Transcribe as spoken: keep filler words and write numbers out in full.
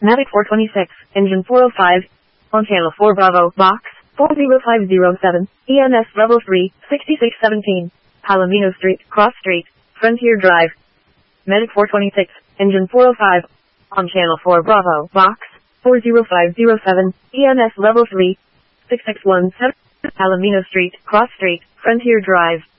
Mavic four twenty-six, engine four oh five, on channel four Bravo, box, four zero five zero seven, E M S level three, sixty-six seventeen, Palomino Street, Cross Street, Frontier Drive. Medic four twenty-six, engine four oh five, on channel four Bravo, box, four zero five zero seven, E M S level three, six six one seven, Palomino Street, Cross Street, Frontier Drive.